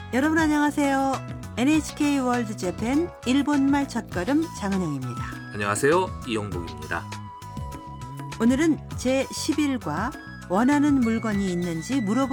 여러분 안녕하세요. NHK 월드 재팬 일본말 첫걸음 장은영입니다. 안녕하세요. 이용복입니다. 오늘은 제11과 원하는 물건이 있는지 물어보